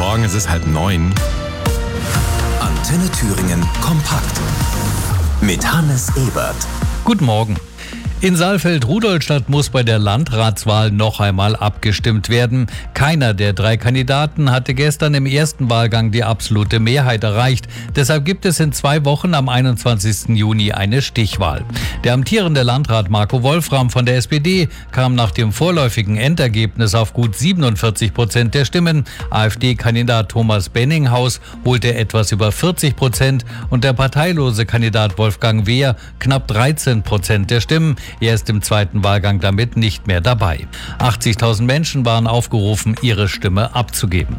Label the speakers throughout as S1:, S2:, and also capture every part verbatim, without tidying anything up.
S1: Morgen, es ist halb neun.
S2: Antenne Thüringen kompakt mit Hannes Ebert.
S3: Guten Morgen. In Saalfeld-Rudolstadt muss bei der Landratswahl noch einmal abgestimmt werden. Keiner der drei Kandidaten hatte gestern im ersten Wahlgang die absolute Mehrheit erreicht. Deshalb gibt es in zwei Wochen am einundzwanzigsten Juni eine Stichwahl. Der amtierende Landrat Marco Wolfram von der S P D kam nach dem vorläufigen Endergebnis auf gut siebenundvierzig Prozent der Stimmen. AfD-Kandidat Thomas Benninghaus holte etwas über vierzig Prozent und der parteilose Kandidat Wolfgang Wehr knapp dreizehn Prozent der Stimmen. Er ist im zweiten Wahlgang damit nicht mehr dabei. achtzigtausend Menschen waren aufgerufen, ihre Stimme abzugeben.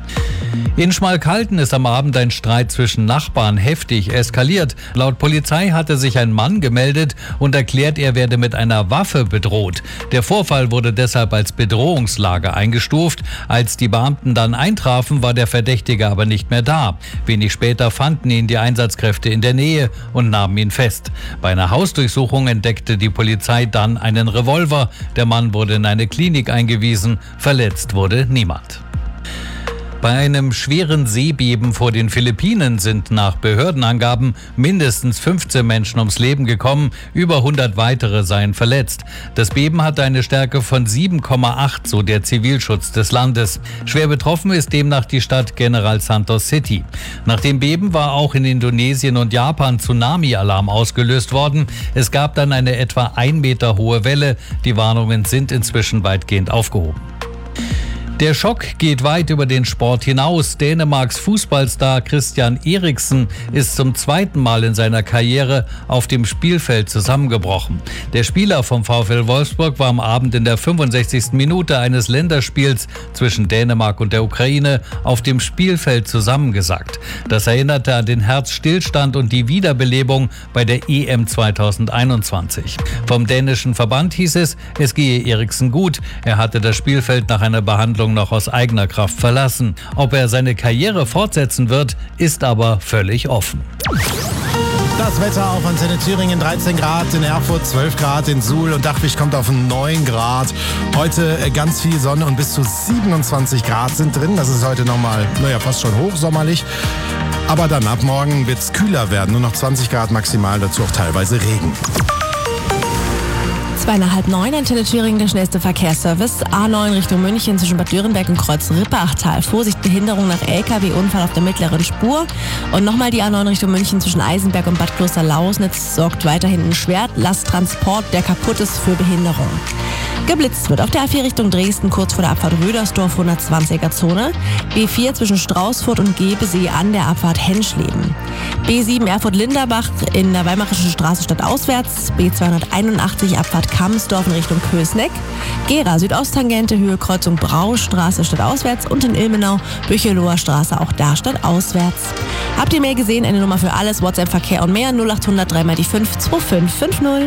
S3: In Schmalkalden ist am Abend ein Streit zwischen Nachbarn heftig eskaliert. Laut Polizei hatte sich ein Mann gemeldet und erklärt, er werde mit einer Waffe bedroht. Der Vorfall wurde deshalb als Bedrohungslage eingestuft. Als die Beamten dann eintrafen, war der Verdächtige aber nicht mehr da. Wenig später fanden ihn die Einsatzkräfte in der Nähe und nahmen ihn fest. Bei einer Hausdurchsuchung entdeckte die Polizei dann einen Revolver. Der Mann wurde in eine Klinik eingewiesen. Verletzt wurde niemand. Bei einem schweren Seebeben vor den Philippinen sind nach Behördenangaben mindestens fünfzehn Menschen ums Leben gekommen, über hundert weitere seien verletzt. Das Beben hatte eine Stärke von sieben Komma acht, so der Zivilschutz des Landes. Schwer betroffen ist demnach die Stadt General Santos City. Nach dem Beben war auch in Indonesien und Japan Tsunami-Alarm ausgelöst worden. Es gab dann eine etwa ein Meter hohe Welle. Die Warnungen sind inzwischen weitgehend aufgehoben. Der Schock geht weit über den Sport hinaus. Dänemarks Fußballstar Christian Eriksen ist zum zweiten Mal in seiner Karriere auf dem Spielfeld zusammengebrochen. Der Spieler vom VfL Wolfsburg war am Abend in der fünfundsechzigsten Minute eines Länderspiels zwischen Dänemark und der Ukraine auf dem Spielfeld zusammengesackt. Das erinnerte an den Herzstillstand und die Wiederbelebung bei der E M zweitausendeinundzwanzig. Vom dänischen Verband hieß es, es gehe Eriksen gut. Er hatte das Spielfeld nach einer Behandlung noch aus eigener Kraft verlassen. Ob er seine Karriere fortsetzen wird, ist aber völlig offen.
S1: Das Wetter auf Antenne Thüringen, dreizehn Grad in Erfurt, zwölf Grad in Suhl und Dachwig kommt auf neun Grad. Heute ganz viel Sonne und bis zu siebenundzwanzig Grad sind drin. Das ist heute nochmal, naja, fast schon hochsommerlich. Aber dann ab morgen wird es kühler werden, nur noch zwanzig Grad maximal, dazu auch teilweise Regen.
S4: Zwei nach halb neun, Antenne Thüringen, der schnellste Verkehrsservice. A neun Richtung München zwischen Bad Dürrenberg und Kreuz Ripperachtal. Vorsicht, Behinderung nach L K W-Unfall auf der mittleren Spur. Und nochmal die A neun Richtung München zwischen Eisenberg und Bad Kloster-Lausnitz sorgt weiterhin ein Schwerlasttransport, der kaputt ist, für Behinderung. Geblitzt wird auf der A vier Richtung Dresden, kurz vor der Abfahrt Rödersdorf, hundertzwanziger Zone. B vier zwischen Straußfurt und Gebesee an der Abfahrt Henschleben. B sieben Erfurt-Linderbach in der Weimarischen Straße stadtauswärts. B zweihunderteinundachtzig Abfahrt Kamsdorf in Richtung Kösneck. Gera Südosttangente, Höhe Kreuzung Braustraße stadtauswärts und in Ilmenau Bücheloher Straße, auch da stadtauswärts. Habt ihr mehr gesehen? Eine Nummer für alles, WhatsApp, Verkehr und mehr, null acht hundert drei mal die fünf zwei fünf fünf null.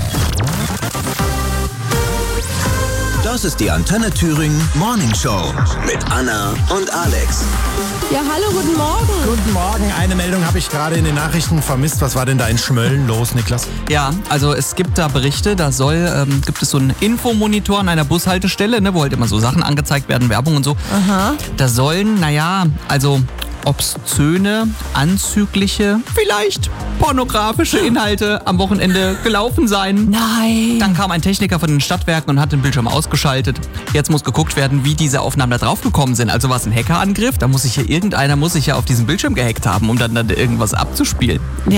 S2: Das ist die Antenne Thüringen Morning Show mit Anna und Alex.
S4: Ja, hallo, guten Morgen.
S1: Guten Morgen, eine Meldung habe ich gerade in den Nachrichten vermisst. Was war denn da in Schmölln los, Niklas?
S5: Ja, also es gibt da Berichte, da soll, ähm, gibt es so einen Infomonitor an einer Bushaltestelle, ne, wo halt immer so Sachen angezeigt werden, Werbung und so.
S4: Aha.
S5: Da sollen, naja, also obszöne, anzügliche, vielleicht pornografische Inhalte am Wochenende gelaufen sein.
S4: Nein.
S5: Dann kam ein Techniker von den Stadtwerken und hat den Bildschirm ausgeschaltet. Jetzt muss geguckt werden, wie diese Aufnahmen da drauf gekommen sind. Also war es ein Hackerangriff? Da muss sich hier irgendeiner muss sich ja auf diesen Bildschirm gehackt haben, um dann, dann irgendwas abzuspielen.